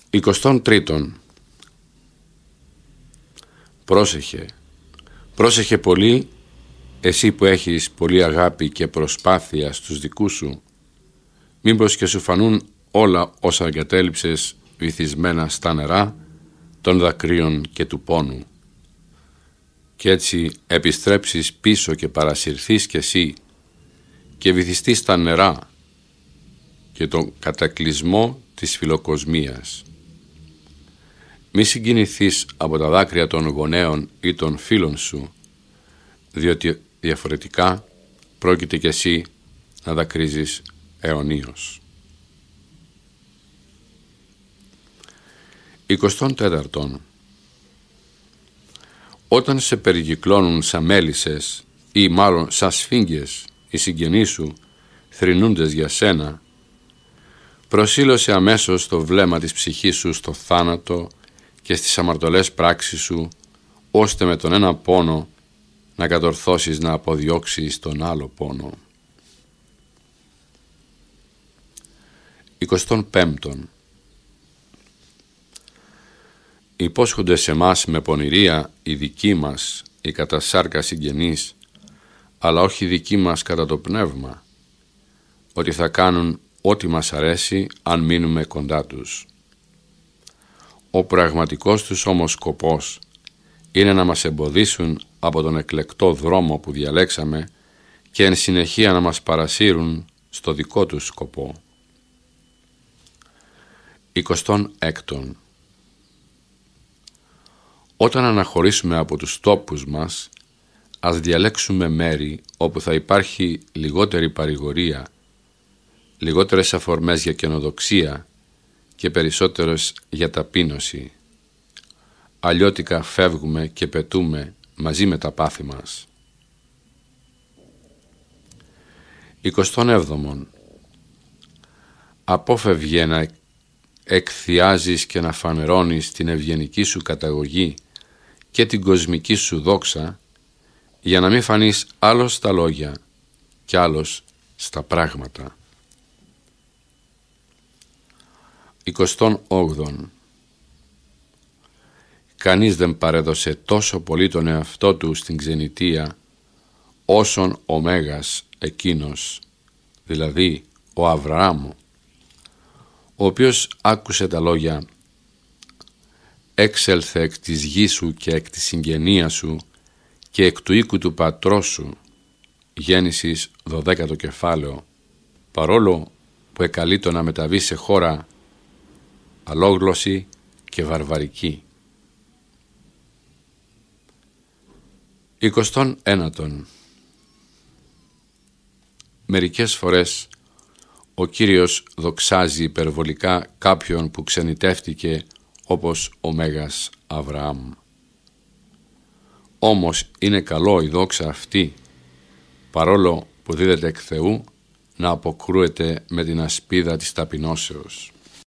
23. Πρόσεχε πολύ, εσύ που έχεις πολύ αγάπη και προσπάθεια στους δικούς σου, μήπως και σου φανούν όλα όσα εγκατέλειψες βυθισμένα στα νερά των δακρύων και του πόνου, και έτσι επιστρέψεις πίσω και παρασυρθείς κι εσύ και βυθιστείς στα νερά και τον κατακλυσμό της φιλοκοσμίας. Μη συγκινηθείς από τα δάκρυα των γονέων ή των φίλων σου, διότι διαφορετικά πρόκειται κι εσύ να δακρύζεις αιωνίως. 24. Όταν σε περικυκλώνουν σαν μέλισσες ή μάλλον σαν σφίγγες οι συγγενείς σου, θρηνούντες για σένα, προσήλωσε αμέσως το βλέμμα της ψυχής σου στο θάνατο και στις αμαρτωλές πράξεις σου, ώστε με τον ένα πόνο να κατορθώσεις να αποδιώξεις τον άλλο πόνο. 25. Υπόσχονται σε μας με πονηρία οι δικοί μας, οι κατά σάρκα συγγενείς, αλλά όχι οι δικοί μας κατά το πνεύμα, ότι θα κάνουν ό,τι μας αρέσει αν μείνουμε κοντά τους. Ο πραγματικός τους όμως σκοπός είναι να μας εμποδίσουν από τον εκλεκτό δρόμο που διαλέξαμε και εν συνεχεία να μας παρασύρουν στο δικό τους σκοπό. 26. Όταν αναχωρήσουμε από τους τόπους μας, ας διαλέξουμε μέρη όπου θα υπάρχει λιγότερη παρηγορία, λιγότερες αφορμές για καινοδοξία και περισσότερες για ταπείνωση. Αλλιώτικα φεύγουμε και πετούμε μαζί με τα πάθη μας. 27. Απόφευγε να εκθιάζεις και να φανερώνεις την ευγενική σου καταγωγή και την κοσμική σου δόξα, για να μην φανείς άλλος στα λόγια και άλλος στα πράγματα. 28. Κανείς δεν παρέδωσε τόσο πολύ τον εαυτό του στην ξενιτεία όσον ο Μέγας εκείνος, δηλαδή ο Αβραάμ, ο οποίος άκουσε τα λόγια «Έξελθε εκ της γης σου και εκ της συγγενείας σου και εκ του οίκου του πατρός σου», Γέννησης 12 κεφάλαιο, παρόλο που εκαλείτο να μεταβεί σε χώρα αλόγλωση και βαρβαρική. 29. Μερικές φορές ο Κύριος δοξάζει υπερβολικά κάποιον που ξενιτεύτηκε όπως ο Μέγας Αβραάμ. Όμως είναι καλό η δόξα αυτή, παρόλο που δίδεται εκ Θεού, να αποκρούεται με την ασπίδα της ταπεινώσεως.